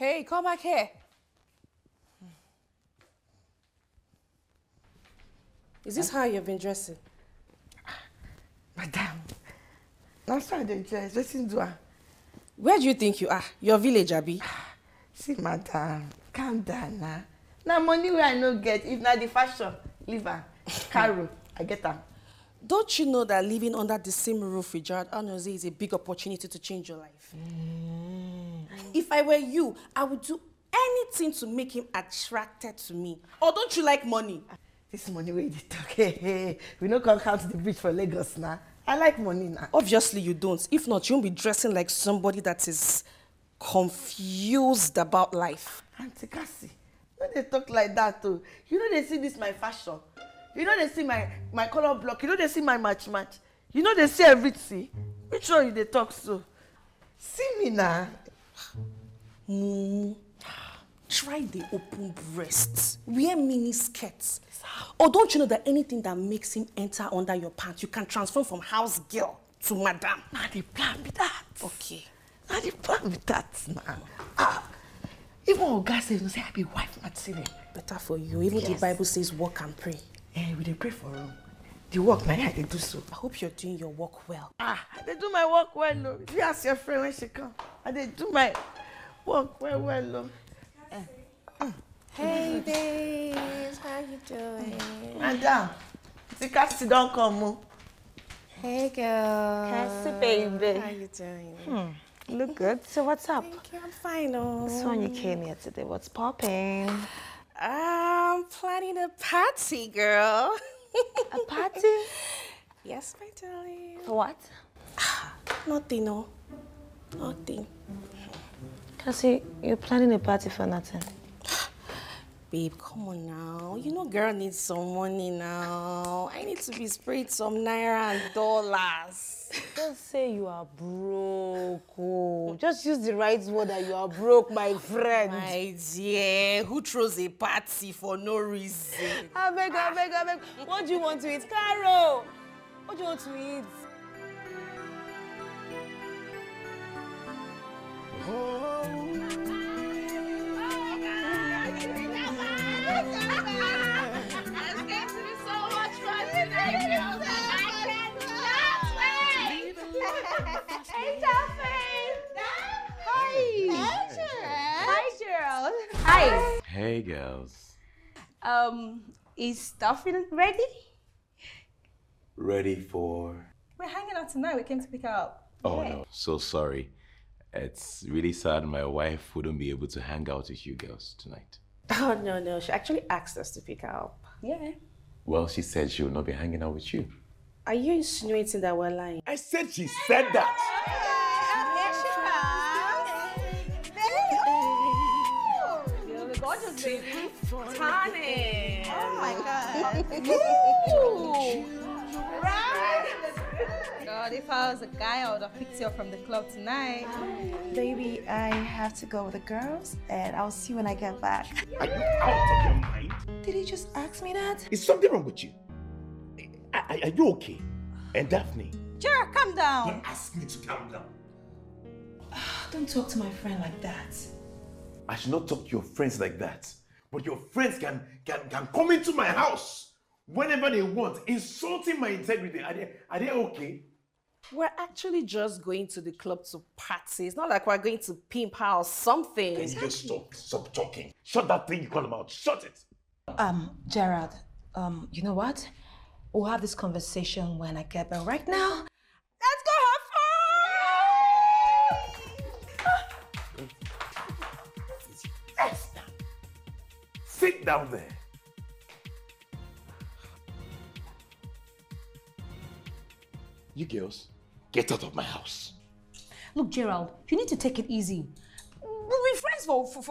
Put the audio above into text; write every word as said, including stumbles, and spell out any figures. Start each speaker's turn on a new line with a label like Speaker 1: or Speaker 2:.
Speaker 1: Hey, come back here. Is this how you've been dressing?
Speaker 2: Madam, that's how they dress. Listen to her.
Speaker 1: Where do you think you are? Your village, Abi?
Speaker 2: See, madam, calm down now. Now money where I no get, if not the fashion, leave her. Carol, I get her.
Speaker 1: Don't you know that living under the same roof with Gerald Anozie is a big opportunity to change your life?
Speaker 2: Mm.
Speaker 1: If I were you, I would do anything to make him attracted to me. Or don't you like money?
Speaker 2: This money where you talk, hey, hey. We no come count the bridge for Lagos now. I like money now.
Speaker 1: Obviously you don't. If not, you won't be dressing like somebody that is confused about life.
Speaker 2: Auntie Cassie, no they talk like that too. You know they see this my fashion. You know they see my, my color block. You know they see my match match. You know they see everything. Which one you they talk so? See me now.
Speaker 1: Mm. Try the open breasts. Wear mini skirts. Or don't you know that anything that makes him enter under your pants, you can transform from house girl to madam?
Speaker 2: Now the plan with that.
Speaker 1: Okay.
Speaker 2: Now the plan with that now. Ah. Even Oga says, no say I be wife material.
Speaker 1: Better for you. Even yes. The Bible says walk and pray.
Speaker 2: Eh, we dey pray for him. The work now I dey do so.
Speaker 1: I hope you're doing your work well.
Speaker 2: Ah, I dey do my work well, no. You ask your friend when she come. I dey do my work well, well, no. Eh.
Speaker 1: Mm. Hey, babes, how you doing?
Speaker 2: Madam, the Cassie don't come. Oh.
Speaker 1: Hey, girl.
Speaker 3: Cassie, baby.
Speaker 1: How you doing?
Speaker 3: Hmm. Look good. So what's up?
Speaker 1: Thank you. I'm fine. Oh.
Speaker 3: This one you came here today. What's popping?
Speaker 1: I'm planning a party, girl.
Speaker 3: A party?
Speaker 1: Yes, my darling.
Speaker 3: For what?
Speaker 1: Nothing, no. Nothing.
Speaker 3: Cassie, you're planning a party for nothing.
Speaker 1: Babe, come on now. You know girl needs some money now. I need to be sprayed some naira and dollars.
Speaker 3: Don't say you are broke. Oh. Just use the right word that you are broke, my friend.
Speaker 1: My dear, who throws a party for no reason?
Speaker 3: I beg, I beg, I beg. What do you want to eat? Caro! What do you want to eat?
Speaker 4: Oh.
Speaker 5: Hey, Dolphin! Hi! Hi, Gerald!
Speaker 6: Hi! Hey, girls.
Speaker 5: Um, is Dolphin ready?
Speaker 6: Ready for...
Speaker 5: We're hanging out tonight. We came to pick her up.
Speaker 6: Oh, yeah. No. So sorry. It's really sad my wife wouldn't be able to hang out with you girls tonight.
Speaker 1: Oh, no, no. She actually asked us to pick her up.
Speaker 5: Yeah.
Speaker 6: Well, she said she will not be hanging out with you.
Speaker 1: Are you insinuating that we're lying?
Speaker 4: I said she said that.
Speaker 5: Here she comes. You're the gorgeous baby. Tani. Oh my God. Ooh. Right. God, if I was a guy, I would have picked you up from the club tonight.
Speaker 7: Baby, I have to go with the girls, and I'll see you when I get back.
Speaker 4: Are you out of your mind?
Speaker 7: Did he just ask me that?
Speaker 4: Is something wrong with you? Are, are you okay? And Daphne?
Speaker 5: Gerald, calm down.
Speaker 4: Don't ask me to calm down.
Speaker 7: Don't talk to my friend like that.
Speaker 4: I should not talk to your friends like that. But your friends can, can, can come into my house whenever they want, insulting my integrity. Are they, are they okay?
Speaker 1: We're actually just going to the club to party. It's not like we're going to pimp her or something.
Speaker 4: Can you just stop, stop talking? Shut that thing you call them out. Shut it.
Speaker 7: Um, Gerald, um, you know what? We'll have this conversation when I get back. Right now,
Speaker 5: let's go have fun!
Speaker 4: Esther, sit down there. You girls, get out of my house.
Speaker 8: Look, Gerald, you need to take it easy. We'll be friends for, for, for